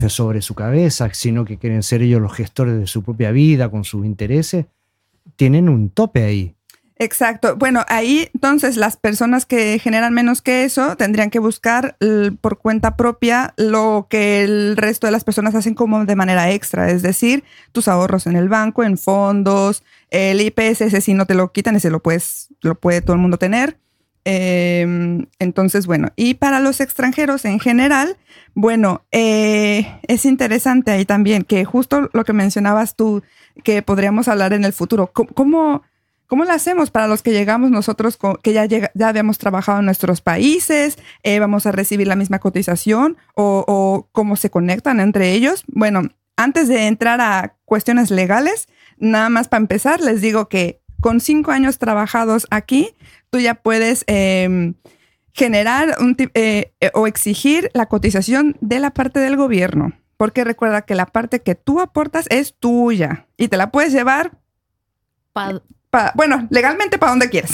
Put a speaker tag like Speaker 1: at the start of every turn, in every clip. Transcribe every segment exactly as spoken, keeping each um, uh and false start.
Speaker 1: sobre su cabeza, sino que quieren ser ellos los gestores de su propia vida con sus intereses, tienen un tope ahí.
Speaker 2: Exacto. Bueno, ahí entonces las personas que generan menos que eso tendrían que buscar l- por cuenta propia lo que el resto de las personas hacen como de manera extra, es decir, tus ahorros en el banco, en fondos, el I P S, ese si no te lo quitan, ese lo puedes, lo puede todo el mundo tener. Eh, entonces, bueno, y para los extranjeros en general, bueno, eh, es interesante ahí también que justo lo que mencionabas tú, que podríamos hablar en el futuro, ¿cómo, cómo ¿Cómo lo hacemos para los que llegamos nosotros, que ya, llega, ya habíamos trabajado en nuestros países? Eh, ¿Vamos a recibir la misma cotización? O, ¿O cómo se conectan entre ellos? Bueno, antes de entrar a cuestiones legales, nada más para empezar, les digo que con cinco años trabajados aquí, tú ya puedes eh, generar un, eh, o exigir la cotización de la parte del gobierno. Porque recuerda que la parte que tú aportas es tuya y te la puedes llevar...
Speaker 3: Pa-
Speaker 2: Pa, bueno, legalmente para donde quieras.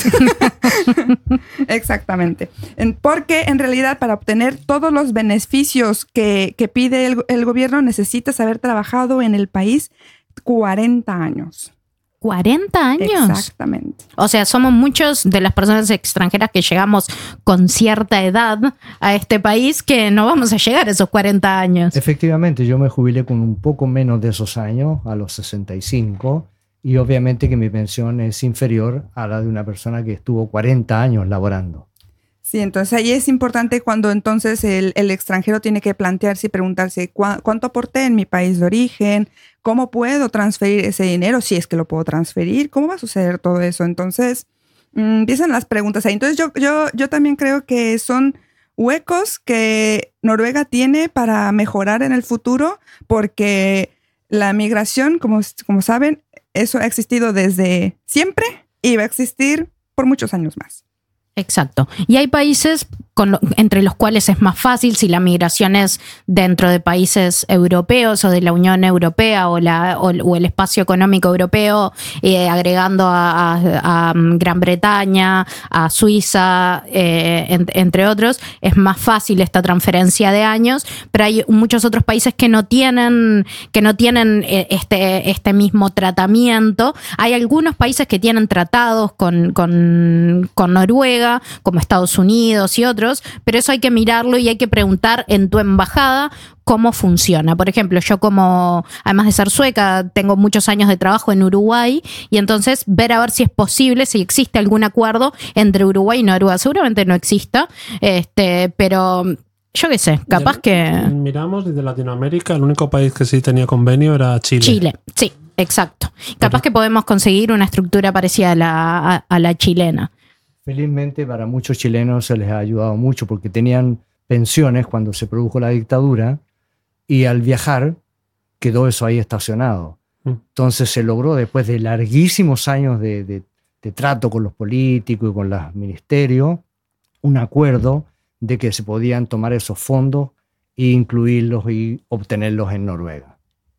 Speaker 2: Exactamente. En, porque en realidad para obtener todos los beneficios que, que pide el, el gobierno necesitas haber trabajado en el país cuarenta años.
Speaker 3: ¿cuarenta años?
Speaker 2: Exactamente.
Speaker 3: O sea, somos muchos de las personas extranjeras que llegamos con cierta edad a este país que no vamos a llegar a esos cuarenta años.
Speaker 1: Efectivamente, yo me jubilé con un poco menos de esos años, a los sesenta y cinco, y obviamente que mi pensión es inferior a la de una persona que estuvo cuarenta años laborando.
Speaker 2: Sí, entonces ahí es importante cuando entonces el, el extranjero tiene que plantearse y preguntarse ¿cu- cuánto aporté en mi país de origen, cómo puedo transferir ese dinero, si es que lo puedo transferir, cómo va a suceder todo eso. Entonces mmm, empiezan las preguntas ahí. Entonces yo, yo, yo también creo que son huecos que Noruega tiene para mejorar en el futuro, porque la migración, como, como saben, eso ha existido desde siempre y va a existir por muchos años más.
Speaker 3: Exacto. Y hay países con lo, entre los cuales es más fácil si la migración es dentro de países europeos o de la Unión Europea o, la, o, o el espacio económico europeo, eh, agregando a, a, a Gran Bretaña, a Suiza, eh, en, entre otros. Es más fácil esta transferencia de años, pero hay muchos otros países que no tienen, que no tienen este, este mismo tratamiento. Hay algunos países que tienen tratados con, con, con Noruega, como Estados Unidos y otros, pero eso hay que mirarlo y hay que preguntar en tu embajada cómo funciona. Por ejemplo, yo como, además de ser sueca, tengo muchos años de trabajo en Uruguay y entonces ver a ver si es posible, si existe algún acuerdo entre Uruguay y Noruega. Seguramente no exista, este, pero yo qué sé, capaz que...
Speaker 4: Miramos desde Latinoamérica, el único país que sí tenía convenio era Chile.
Speaker 3: Chile, sí, exacto. Capaz que podemos conseguir una estructura parecida a la, a, a la chilena.
Speaker 1: Felizmente para muchos chilenos se les ha ayudado mucho porque tenían pensiones cuando se produjo la dictadura y al viajar quedó eso ahí estacionado. Entonces se logró, después de larguísimos años de, de, de trato con los políticos y con los ministerios, un acuerdo de que se podían tomar esos fondos e incluirlos y obtenerlos en Noruega.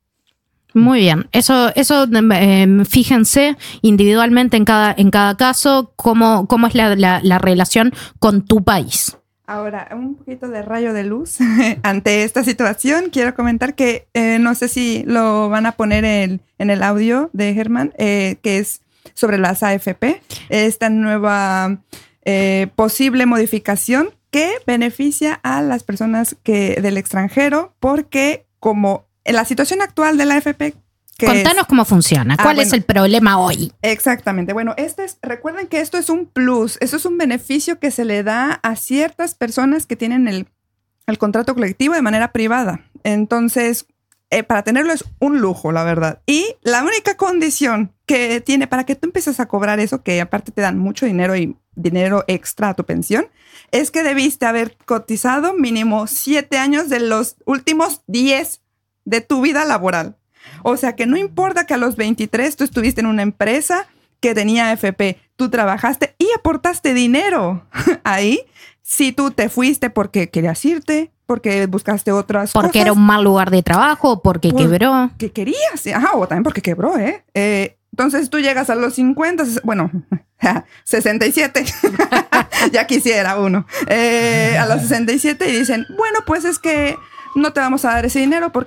Speaker 3: Muy bien, eso, eso eh, fíjense individualmente en cada, en cada caso cómo, cómo es la, la, la relación con tu país.
Speaker 2: Ahora, un poquito de rayo de luz ante esta situación. Quiero comentar que eh, no sé si lo van a poner en, en el audio de Germán, eh, que es sobre las A F P, esta nueva eh, posible modificación que beneficia a las personas que, del extranjero, porque como en la situación actual de la A F P...
Speaker 3: Contanos es, cómo funciona. ¿Cuál ah, bueno, es el problema hoy?
Speaker 2: Exactamente. Bueno, este es, recuerden que esto es un plus. Esto es un beneficio que se le da a ciertas personas que tienen el, el contrato colectivo de manera privada. Entonces, eh, para tenerlo es un lujo, la verdad. Y la única condición que tiene para que tú empieces a cobrar eso, que aparte te dan mucho dinero y dinero extra a tu pensión, es que debiste haber cotizado mínimo siete años de los últimos diez de tu vida laboral. O sea que no importa que a los veintitrés tú estuviste en una empresa que tenía A F P, tú trabajaste y aportaste dinero ahí. Si tú te fuiste porque querías irte, porque buscaste otras
Speaker 3: porque cosas. Porque era un mal lugar de trabajo, porque por quebró.
Speaker 2: Que querías, ajá, o también porque quebró, ¿eh? eh entonces tú llegas a los cincuenta, bueno, sesenta y siete, ya quisiera uno, eh, a los sesenta y siete y dicen, bueno, pues es que no te vamos a dar ese dinero